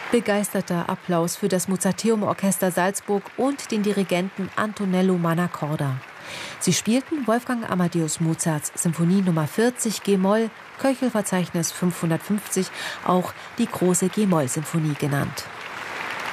Begeisterter Applaus für das Mozarteum-Orchester Salzburg und den Dirigenten Antonello Mannacorda. Sie spielten Wolfgang Amadeus Mozarts Symphonie Nummer 40 G-Moll, Köchelverzeichnis 550, auch die große G-Moll-Symphonie genannt.